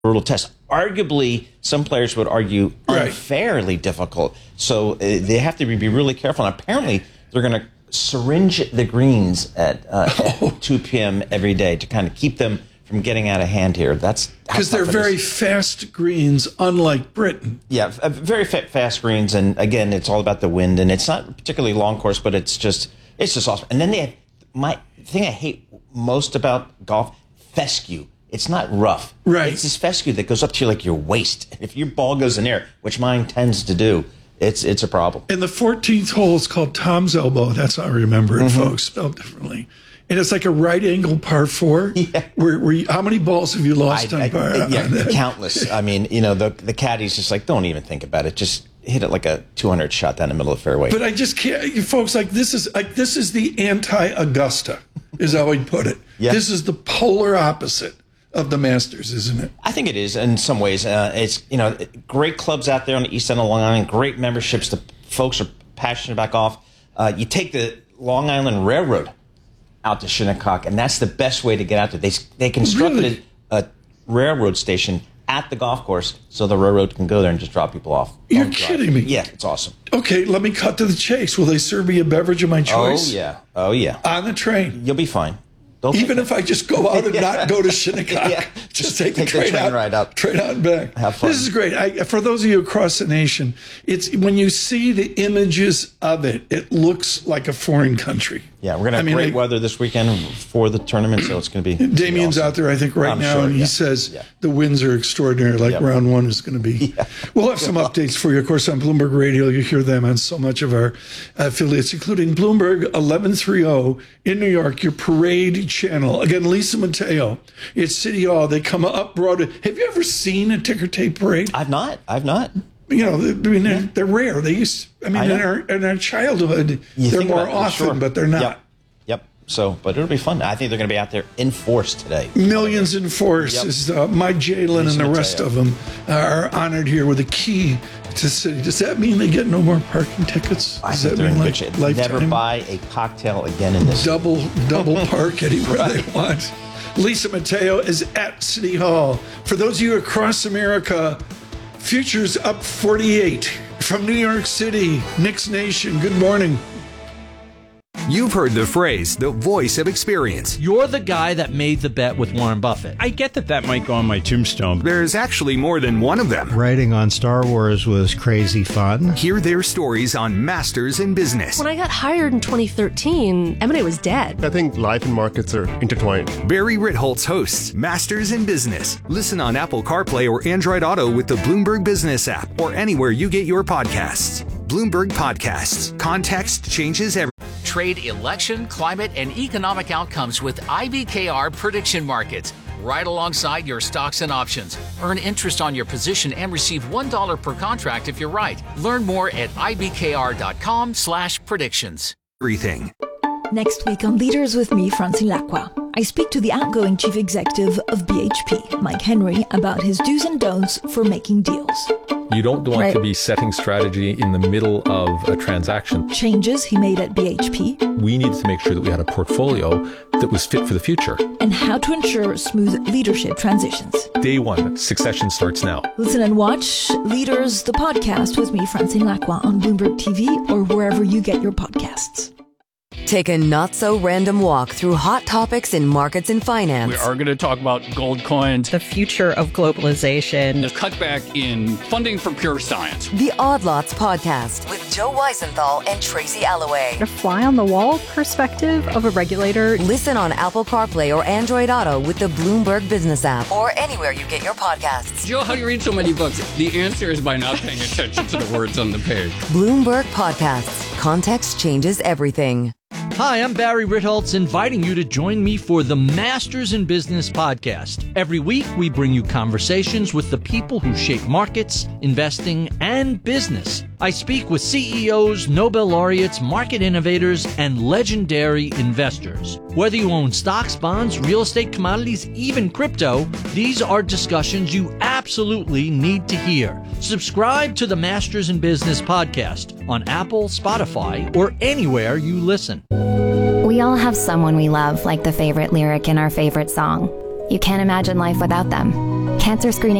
brutal test. Arguably, some players would argue unfairly difficult. So they have to be really careful. And apparently, they're going to syringe the greens at 2 p.m. every day to kind of keep them from getting out of hand here. That's because they're very fast greens, unlike Britain. Yeah, very fast greens. And again, it's all about the wind. And it's not a particularly long course, but it's just awesome. And then they have my thing I hate most about golf, fescue. It's not rough. Right. It's this fescue that goes up to your waist. If your ball goes in there, which mine tends to do, it's a problem. And the 14th hole is called Tom's Elbow. That's how I remember it, folks, spelled differently. And it's like a right angle par 4. Yeah. Where how many balls have you lost on that? Countless. I mean, the caddy's just like, don't even think about it. Just hit it like a 200 shot down the middle of the fairway. But I just can't, folks. This is the anti-Augusta, is how I'd put it. Yeah. This is the polar opposite of the Masters, isn't it? I think it is in some ways. It's great clubs out there on the east end of Long Island, great memberships. The folks are passionate about golf. You take the Long Island Railroad out to Shinnecock, and that's the best way to get out there. They constructed a railroad station at the golf course so the railroad can go there and just drop people off. You're kidding me. Yeah, it's awesome. Okay, let me cut to the chase. Will they serve me a beverage of my choice? Oh, yeah. On the train. You'll be fine. Even if I just go out and not go to Shinnecock, just take the train ride out. Train out and back. Have fun. This is great. For those of you across the nation, it's when you see the images of it, it looks like a foreign country. Yeah, we're going to have great weather this weekend for the tournament, so it's going to be Damien's awesome. out there, I think, right now, sure, and he says the winds are extraordinary, like round one is going to be. Yeah. We'll have some updates for you, of course, on Bloomberg Radio. You hear them on so much of our affiliates, including Bloomberg 1130 in New York, your parade channel. Again, Lisa Mateo, it's City Hall. They come up Broadway. Have you ever seen a ticker tape parade? I've not. They're rare. They used. In our childhood, they're more often, but they're not. Yep. So, but it'll be fun. I think they're going to be out there in force today. Millions in force. Mike Jalen and the rest of them are honored here with a key to city. Does that mean they get no more parking tickets? I think they're in good shape. Never buy a cocktail again in this. Double park anywhere they want. Lisa Mateo is at City Hall. For those of you across America, futures up 48 from New York City. Knicks Nation, good morning. You've heard the phrase, the voice of experience. You're the guy that made the bet with Warren Buffett. I get that might go on my tombstone. There's actually more than one of them. Writing on Star Wars was crazy fun. Hear their stories on Masters in Business. When I got hired in 2013, M&A was dead. I think life and markets are intertwined. Barry Ritholtz hosts Masters in Business. Listen on Apple CarPlay or Android Auto with the Bloomberg Business app or anywhere you get your podcasts. Bloomberg Podcasts. Context changes everything. Trade election, climate, and economic outcomes with IBKR Prediction Markets. Right alongside your stocks and options. Earn interest on your position and receive $1 per contract if you're right. Learn more at ibkr.com/predictions. Everything. Next week on Leaders with me, Francine Lacqua, I speak to the outgoing chief executive of BHP, Mike Henry, about his do's and don'ts for making deals. You don't want to be setting strategy in the middle of a transaction. Changes he made at BHP. We needed to make sure that we had a portfolio that was fit for the future. And how to ensure smooth leadership transitions. Day one, succession starts now. Listen and watch Leaders, the podcast with me, Francine Lacqua, on Bloomberg TV or wherever you get your podcasts. Take a not-so-random walk through hot topics in markets and finance. We are going to talk about gold coins, the future of globalization, the cutback in funding for pure science. The Odd Lots Podcast with Joe Weisenthal and Tracy Alloway. A fly-on-the-wall perspective of a regulator. Listen on Apple CarPlay or Android Auto with the Bloomberg Business app or anywhere you get your podcasts. Joe, how do you read so many books? The answer is by not paying attention to the words on the page. Bloomberg Podcasts. Context changes everything. Hi, I'm Barry Ritholtz, inviting you to join me for the Masters in Business podcast. Every week, we bring you conversations with the people who shape markets, investing, and business. I speak with CEOs, Nobel laureates, market innovators, and legendary investors. Whether you own stocks, bonds, real estate, commodities, even crypto, these are discussions you absolutely need to hear. Subscribe to the Masters in Business podcast on Apple, Spotify, or anywhere you listen. We all have someone we love, like the favorite lyric in our favorite song. You can't imagine life without them. Can't cancer screening